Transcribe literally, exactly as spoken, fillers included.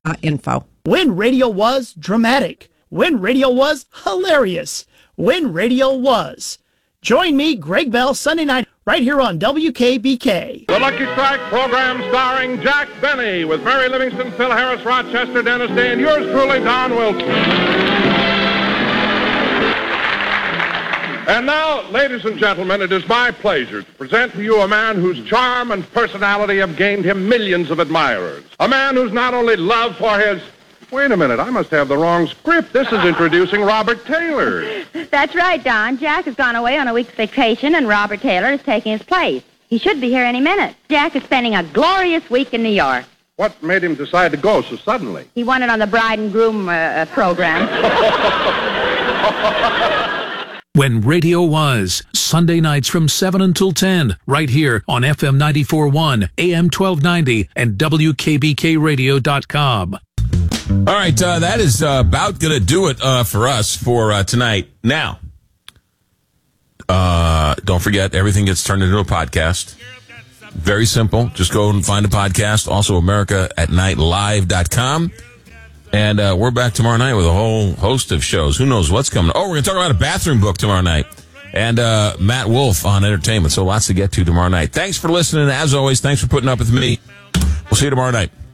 info. When radio was dramatic. When radio was hilarious. When radio was. Join me, Greg Bell, Sunday night, right here on W K B K. The Lucky Strike program starring Jack Benny with Mary Livingston, Phil Harris, Rochester, Dennis Day, and yours truly, Don Wilson. And now, ladies and gentlemen, it is my pleasure to present to you a man whose charm and personality have gained him millions of admirers. A man who's not only loved for his... Wait a minute, I must have the wrong script. This is introducing Robert Taylor. That's right, Don. Jack has gone away on a week's vacation, and Robert Taylor is taking his place. He should be here any minute. Jack is spending a glorious week in New York. What made him decide to go so suddenly? He won it on the bride and groom uh, program. When radio was, Sunday nights from seven until ten, right here on F M ninety-four point one, A M twelve ninety, and W K B K radio dot com. All right, uh, that is uh, about going to do it uh, for us for uh, tonight. Now, uh, don't forget, everything gets turned into a podcast. Very simple. Just go and find a podcast. Also, America at Night Live dot com. And uh, we're back tomorrow night with a whole host of shows. Who knows what's coming? Oh, we're going to talk about a bathroom book tomorrow night. And uh, Matt Wolf on entertainment. So lots to get to tomorrow night. Thanks for listening. As always, thanks for putting up with me. We'll see you tomorrow night.